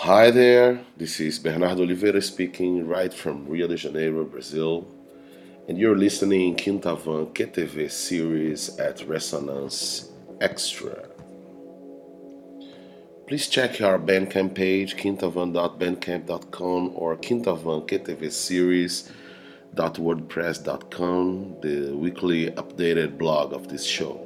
Hi there, this is Bernardo Oliveira speaking right from Rio de Janeiro, Brazil, and you're listening Quinta Van QTV series at Resonance Extra. Please check our Bandcamp page, quintavan.bandcamp.com or quintavanqtvseries.wordpress.com, the weekly updated blog of this show.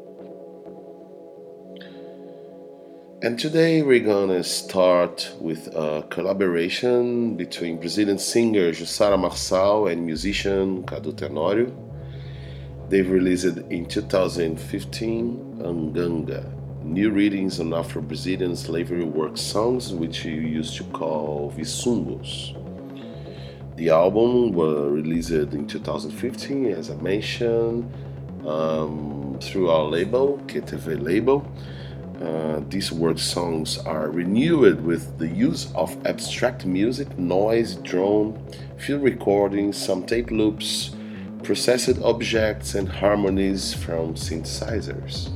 And today we're gonna start with a collaboration between Brazilian singer Jussara Marçal and musician Cadu Tenório. They've released in 2015 Anganga, new readings on Afro-Brazilian slavery work songs, which you used to call Visungos. The album was released in 2015, as I mentioned, through our label, QTV label. These work songs are renewed with the use of abstract music, noise, drone, field recordings, some tape loops, processed objects, and harmonies from synthesizers.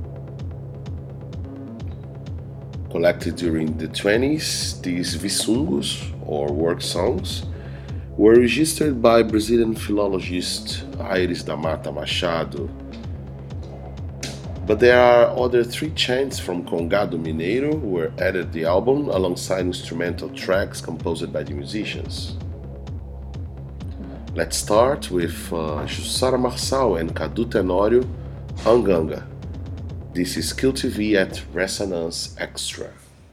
Collected during the 20s, these visungos, or work songs, were registered by Brazilian philologist Aires da Mata Machado. But there are other 3 chants from Congado Mineiro who were added to the album alongside instrumental tracks composed by the musicians. Let's start with Jussara Marçal and Cadu Tenório, Anganga. This is QTV at Resonance Extra.